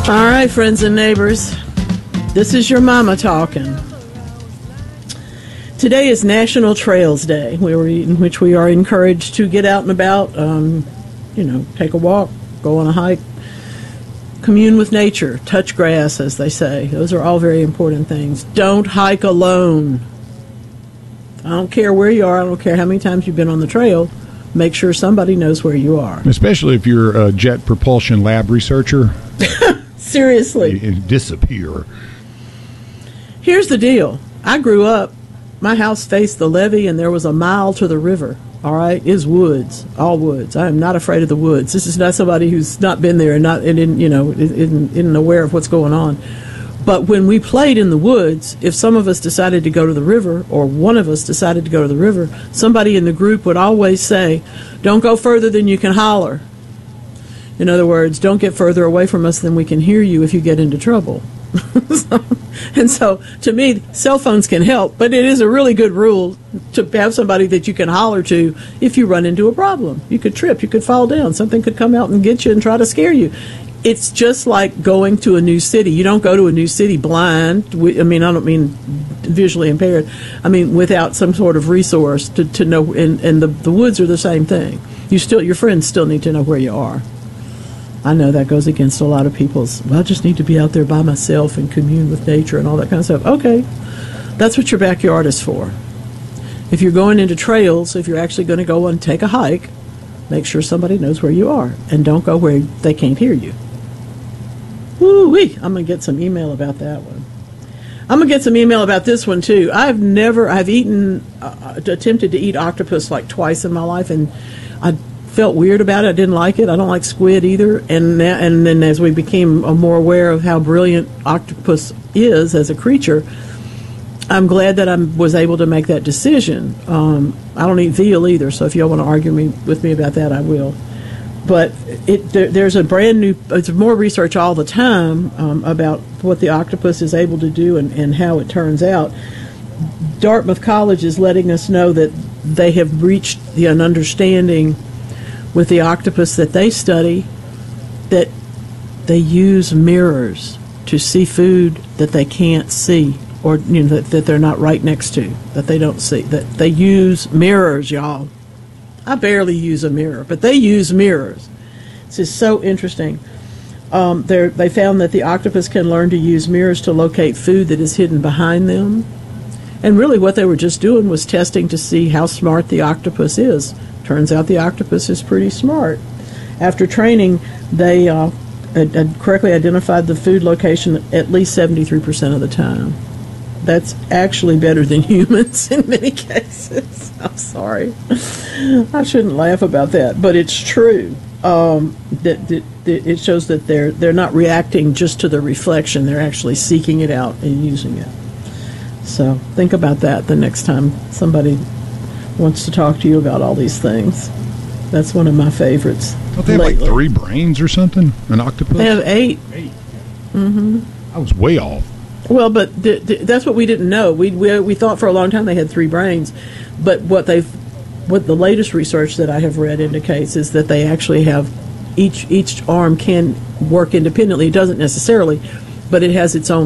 All right, friends and neighbors, this is your mama talking. Today is National Trails Day, in which we are encouraged to get out and about, take a walk, go on a hike, commune with nature, touch grass, as they say. Those are all very important things. Don't hike alone. I don't care where you are. I don't care how many times you've been on the trail. Make sure somebody knows where you are. Especially if you're a jet propulsion lab researcher. Seriously. You disappear. Here's the deal. I grew up, my house faced the levee, and there was a mile to the river. All right? It's woods, all woods. I am not afraid of the woods. This is not somebody who's not been there and isn't aware of what's going on. But when we played in the woods, if some of us decided to go to the river, or one of us decided to go to the river, somebody in the group would always say, "Don't go further than you can holler." In other words, don't get further away from us than we can hear you if you get into trouble. So, to me, cell phones can help, but it is a really good rule to have somebody that you can holler to if you run into a problem. You could trip, you could fall down, something could come out and get you and try to scare you. It's just like going to a new city. You don't go to a new city blind. I don't mean visually impaired. I mean without some sort of resource to know. And the woods are the same thing. Your friends still need to know where you are. I know that goes against a lot of people's, I just need to be out there by myself and commune with nature and all that kind of stuff. Okay, that's what your backyard is for. If you're going into trails, if you're actually going to go and take a hike, make sure somebody knows where you are, and don't go where they can't hear you. Woo-wee! I'm going to get some email about that one. I'm going to get some email about this one, too. I've attempted to eat octopus like twice in my life, and I felt weird about it. I didn't like it. I don't like squid either. And then as we became more aware of how brilliant octopus is as a creature, I'm glad that I was able to make that decision. I don't eat veal either, so if y'all want to argue with me about that, I will. But there's it's more research all the time about what the octopus is able to do and how it turns out. Dartmouth College is letting us know that they have reached an understanding with the octopus that they study, that they use mirrors to see food that they can't see, or that they're not right next to, that they don't see. That they use mirrors, y'all. I barely use a mirror, but they use mirrors. This is so interesting. They found that the octopus can learn to use mirrors to locate food that is hidden behind them. And really what they were just doing was testing to see how smart the octopus is. Turns out the octopus is pretty smart. After training, they correctly identified the food location at least 73% of the time. That's actually better than humans in many cases. I'm sorry. I shouldn't laugh about that, but it's true. That it shows that they're not reacting just to the reflection. They're actually seeking it out and using it. So think about that the next time somebody wants to talk to you about all these things. That's one of my favorites. Don't they have like 3 brains or something? An octopus? They have 8. 8. Mm-hmm. I was way off. Well, but that's what we didn't know. We thought for a long time they had 3 brains, but what the latest research that I have read indicates is that they actually have each arm can work independently. It doesn't necessarily, but it has its own